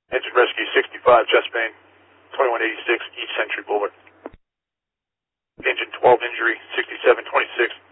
Engine Rescue 65, chest pain, 2186 East Century Boulevard. Engine 12 injury, 6726